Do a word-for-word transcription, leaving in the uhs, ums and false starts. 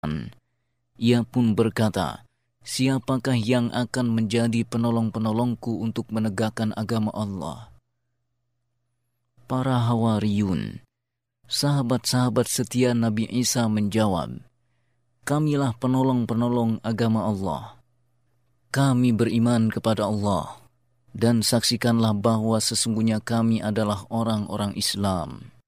Ia pun berkata, "Siapakah yang akan menjadi penolong-penolongku untuk menegakkan agama Allah?" Para Hawariyun, sahabat-sahabat setia Nabi Isa menjawab, "Kamilah penolong-penolong agama Allah. Kami beriman kepada Allah, dan saksikanlah bahwa sesungguhnya kami adalah orang-orang Islam."